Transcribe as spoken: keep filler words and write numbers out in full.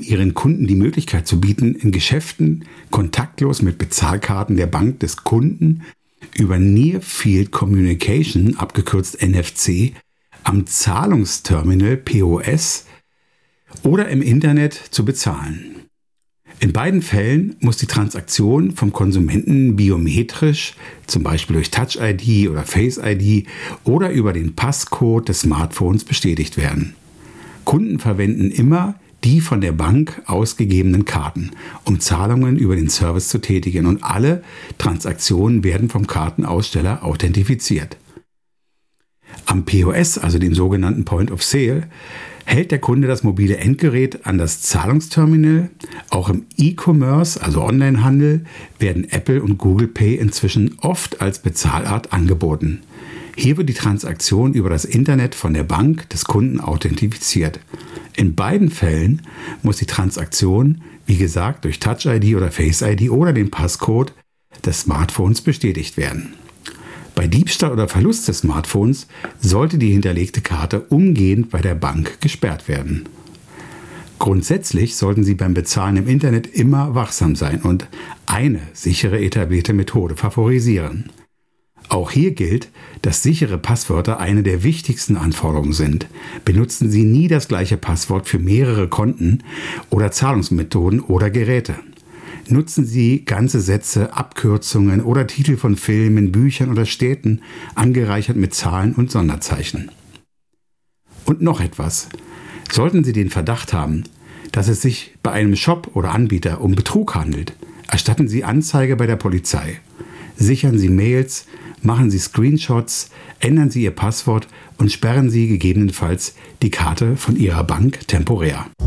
ihren Kunden die Möglichkeit zu bieten, in Geschäften kontaktlos mit Bezahlkarten der Bank des Kunden über Near Field Communication, abgekürzt N F C, am Zahlungsterminal P O S oder im Internet zu bezahlen. In beiden Fällen muss die Transaktion vom Konsumenten biometrisch, zum Beispiel durch Touch I D oder Face I D oder über den Passcode des Smartphones bestätigt werden. Kunden verwenden immer die von der Bank ausgegebenen Karten, um Zahlungen über den Service zu tätigen, und alle Transaktionen werden vom Kartenaussteller authentifiziert. Am P O S, also dem sogenannten Point of Sale, hält der Kunde das mobile Endgerät an das Zahlungsterminal. Auch im E-Commerce, also Onlinehandel, werden Apple und Google Pay inzwischen oft als Bezahlart angeboten. Hier wird die Transaktion über das Internet von der Bank des Kunden authentifiziert. In beiden Fällen muss die Transaktion, wie gesagt, durch Touch I D oder Face I D oder den Passcode des Smartphones bestätigt werden. Bei Diebstahl oder Verlust des Smartphones sollte die hinterlegte Karte umgehend bei der Bank gesperrt werden. Grundsätzlich sollten Sie beim Bezahlen im Internet immer wachsam sein und eine sichere etablierte Methode favorisieren. Auch hier gilt, dass sichere Passwörter eine der wichtigsten Anforderungen sind. Benutzen Sie nie das gleiche Passwort für mehrere Konten oder Zahlungsmethoden oder Geräte. Nutzen Sie ganze Sätze, Abkürzungen oder Titel von Filmen, Büchern oder Städten, angereichert mit Zahlen und Sonderzeichen. Und noch etwas. Sollten Sie den Verdacht haben, dass es sich bei einem Shop oder Anbieter um Betrug handelt, erstatten Sie Anzeige bei der Polizei. Sichern Sie Mails, machen Sie Screenshots, ändern Sie Ihr Passwort und sperren Sie gegebenenfalls die Karte von Ihrer Bank temporär.